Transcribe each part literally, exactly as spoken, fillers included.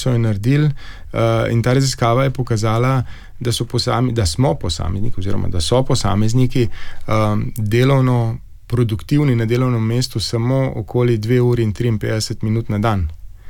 so jo naredili uh, in ta raziskava je pokazala, da, so posami, da smo posamezniki oziroma da so posamezniki um, delovno produktivni na delovnem mestu samo okoli dve uri in triinpetdeset minut na dan.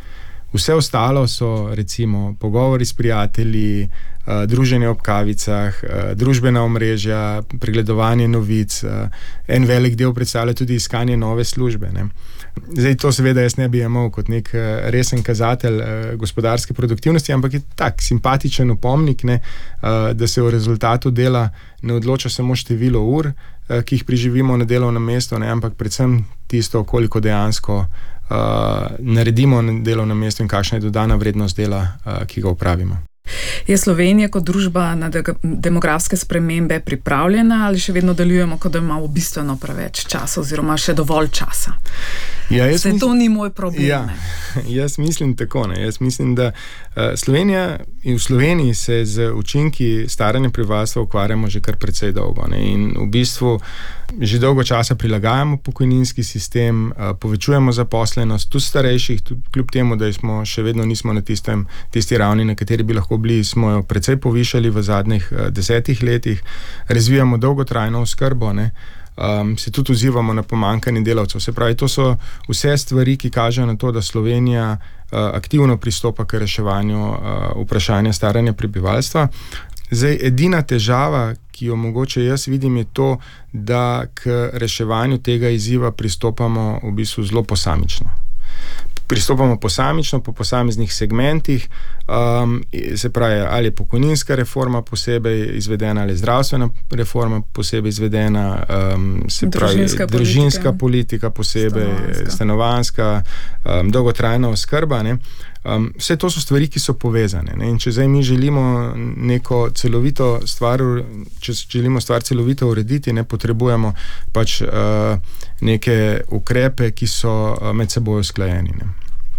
Vse ostalo so recimo pogovori s prijatelji, uh, druženje ob kavicah, uh, družbena omrežja, pregledovanje novic, uh, en velik del predstavlja tudi iskanje nove službe. Ne. Zdaj, to seveda jaz ne bi imel kot nek uh, resen kazatelj uh, gospodarske produktivnosti, ampak je tak simpatičen opomnik, ne, uh, da se v rezultatu dela ne odloča samo število ur, uh, ki jih preživimo na delovnem mestu, ne, ampak predvsem tisto, koliko dejansko Uh, naredimo na delovnem mestu in kakšna je dodana vrednost dela, uh, ki ga opravimo. Je Slovenija kot družba na de- demografske spremembe pripravljena ali še vedno delujemo, kot da imamo bistveno preveč časa oziroma še dovolj časa? Ja, Se misl... to ni moj problem. Ja, jaz mislim tako. Ne. Jaz mislim, da uh, Slovenija in v Sloveniji se z učinki staranja prebivalstva ukvarjamo že kar precej dolgo. Ne. In v bistvu že dolgo časa prilagajamo pokojninski sistem, uh, povečujemo zaposlenost tudi starejših, tudi kljub temu, da smo še vedno nismo na tistem, tisti ravni, na kateri bi lahko bili, smo jo precej povišali v zadnjih uh, desetih letih, razvijamo dolgotrajno oskrbo, ne. Um, se tudi odzivamo na pomanjkanje delavcev. Se pravi, to so vse stvari, ki kažejo na to, da Slovenija uh, aktivno pristopa k reševanju uh, vprašanja staranja prebivalstva. Zdaj, edina težava, ki jo mogoče jaz vidim, je to, da k reševanju tega izziva pristopamo v bistvu zelo posamično. Pristopamo posamično, po posameznih segmentih, um, se pravi, ali je pokojninska reforma posebej izvedena, ali je zdravstvena reforma posebej izvedena, um, se pravi, družinska, družinska politika, politika posebej, stanovanska, stanovanska um, dolgotrajna oskrba, ne. Um, vse to so stvari, ki so povezane. Ne? In če zdaj mi želimo neko celovito stvar, če želimo stvar celovito urediti, ne potrebujemo pač uh, neke ukrepe, ki so uh, med seboj usklajeni. Ne?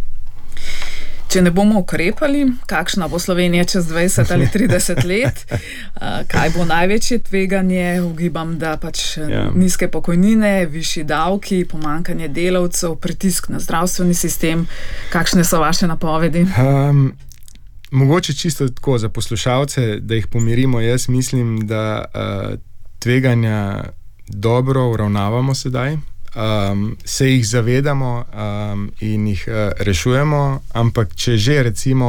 Če ne bomo ukrepali, kakšna bo Slovenija čez dvajset ali trideset let, kaj bo največje tveganje, ugibam, da pač ja. nizke pokojnine, višji davki, pomanjkanje delavcev, pritisk na zdravstveni sistem, kakšne so vaše napovedi? Um, mogoče čisto tako za poslušalce, da jih pomirimo, jaz mislim, da uh, tveganja dobro uravnavamo sedaj. Um, se jih zavedamo um, in jih uh, rešujemo, ampak če že recimo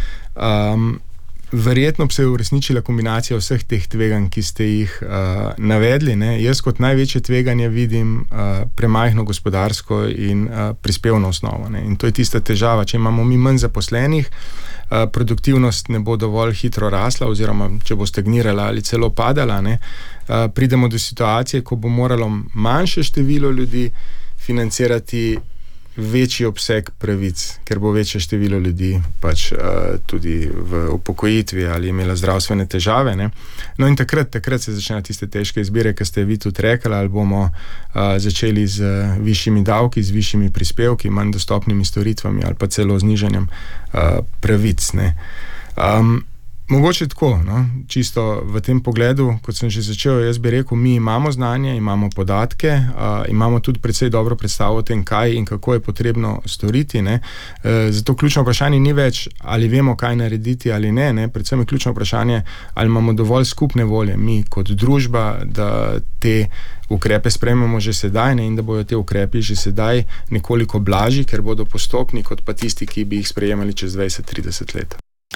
um, verjetno bi se uresničila kombinacija vseh teh tveganj, ki ste jih uh, navedli. Ne? Jaz kot največje tveganje vidim uh, premajhno gospodarsko in uh, prispevno osnovo. Ne? In to je tista težava. Če imamo mi manj zaposlenih, uh, produktivnost ne bo dovolj hitro rasla oziroma če bo stagnirala ali celo padala, ne? Uh, pridemo do situacije, ko bo moralo manjše število ljudi financirati večji obseg pravic, ker bo večje število ljudi pač uh, tudi v upokojitvi ali imela zdravstvene težave. Ne? No in takrat, takrat se začnejo tiste težke izbire, ki ste vi tudi rekli, ali bomo uh, začeli z uh, višjimi davki, z višjimi prispevki, manj dostopnimi storitvami ali pa celo znižanjem uh, pravic. Ne? Um, Mogoče tako, no? Čisto v tem pogledu, kot sem že začel, jaz bi rekel, mi imamo znanje, imamo podatke, uh, imamo tudi precej dobro predstavo o tem, kaj in kako je potrebno storiti. Ne? Uh, zato ključno vprašanje ni več, ali vemo, kaj narediti ali ne, ne? Predvsem je ključno vprašanje, ali imamo dovolj skupne volje, mi kot družba, da te ukrepe sprejmemo že sedaj, ne? In da bodo te ukrepi že sedaj nekoliko blažji, ker bodo postopni, kot pa tisti, ki bi jih sprejemali čez dvajset do trideset let.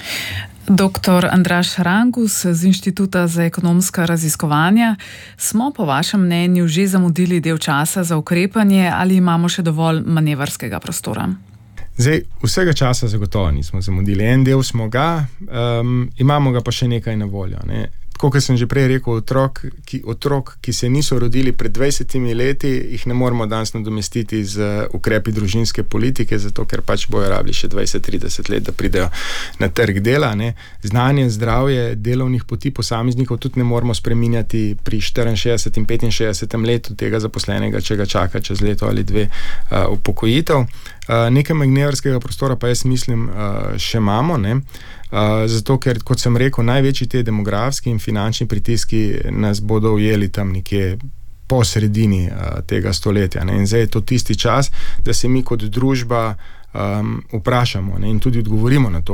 Doktor Andraž Rangus z Inštituta za ekonomska raziskovanja, smo po vašem mnenju že zamudili del časa za ukrepanje ali imamo še dovolj manevrskega prostora? Zdaj, vsega časa zagotovo nismo zamudili. En del smo ga, um, imamo ga pa še nekaj na voljo. Ne? Tako, kot sem že prej rekel, otrok ki, otrok, ki se niso rodili pred dvajsetimi leti, jih ne moremo danes nadomestiti z ukrepi družinske politike, zato ker pač bojo rabili še dvajset do trideset let, da pridejo na trg dela. Ne. Znanje, zdravje, delovnih poti posameznikov tudi ne moremo spreminjati pri štiriinšestdesetem in petinšestdesetem letu tega zaposlenega, če ga čaka čez leto ali dve uh, upokojitev. Uh, nekaj manevrskega prostora pa jaz mislim uh, še imamo, ne. Uh, zato, ker, kot sem rekel, največji te demografski in finančni pritiski nas bodo ujeli tam nekje po sredini uh, tega stoletja. Ne? In zdaj je to tisti čas, da se mi kot družba um, vprašamo, ne? In tudi odgovorimo na to